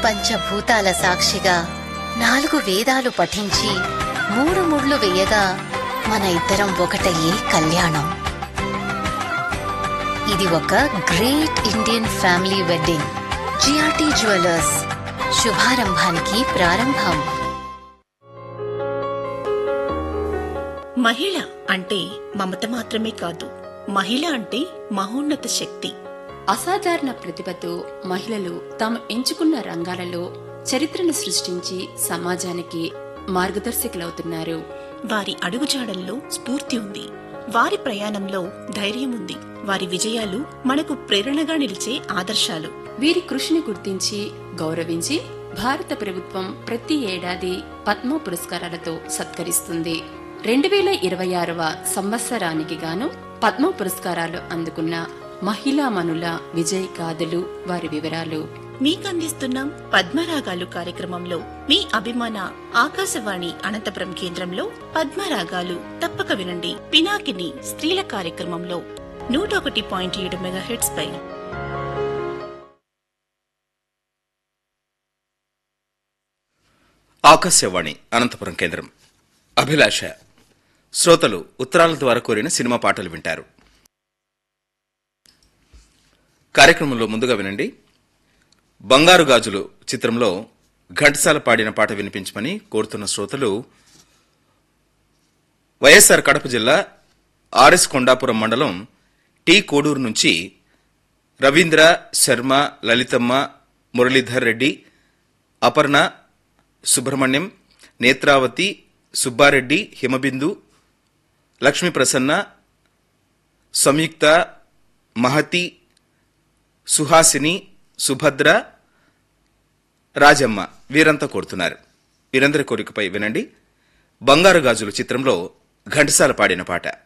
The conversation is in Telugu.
పంచభూతాల సాక్షిగా 4 వేదాలు పఠించి 3 ముళ్ళు వేయగా మన ఇద్దరం ఒకటయ్యే కళ్యాణం. ఇది ఒక great Indian family wedding. GRT jewellers, శుభారంభానికి ప్రారంభం. మహిళ అంటే మమత మాత్రమే కాదు, మహిళ అంటే మహోన్నత శక్తి. అసాధారణ ప్రతిభతో మహిళలు తాము ఎంచుకున్న రంగాలలో చరిత్రను సృష్టించి సమాజానికి మార్గదర్శకులవుతున్నారు. వారి అడుగుజాడల్లో స్ఫూర్తి ఉంది, వారి ప్రయాణంలో ధైర్యం ఉంది, వారి విజయాలు మనకు ప్రేరణగా నిలిచే ఆదర్శాలు. వీరి కృషిని గుర్తించి గౌరవించి భారత ప్రభుత్వం ప్రతి ఏడాది పద్మ పురస్కారాలతో సత్కరిస్తుంది. 2026వ సంవత్సరానికి గాను పద్మ పురస్కారాలు అందుకున్న మహిళామణుల విజయ్ గాథలు, వారి వివరాలు మీకందిస్తున్నాం పద్మరాగాలు కార్యక్రమంలో. మీ అభిమాన ఆకాశవాణి అనంతపురం కేంద్రంలో పద్మరాగాలు తప్పక వినండి. పినాకిని స్త్రీల కార్యక్రమంలో 101.7 మెగాహెర్ట్జ్ పై. ఆకాశవాణి అనంతపురం కేంద్రం. అభిలాష శ్రోతలు ఉత్తరాల ద్వారా కోరిన సినిమా పాటలు వింటారు. కార్యక్రమంలో ముందుగా వినండి. బంగారు గాజులు చిత్రంలో ఘంటసాల పాడిన పాట వినిపించమని కోరుతున్న శ్రోతలు వైఎస్ఆర్ కడప జిల్లా ఆర్ఎస్ కొండాపురం మండలం టి కోడూరు నుంచి రవీంద్ర, శర్మ, లలితమ్మ, మురళీధర్ రెడ్డి, అపర్ణ, సుబ్రహ్మణ్యం, నేత్రావతి, సుబ్బారెడ్డి, హిమబిందు, లక్ష్మీ ప్రసన్న, సంయుక్త, మహతి, సుహాసిని, సుభద్ర, రాజమ్మ వీరంతా కోరుతున్నారు. వీరందరి కోరికపై వినండి బంగారు గాజులు చిత్రంలో ఘంటసాల పాడిన పాట.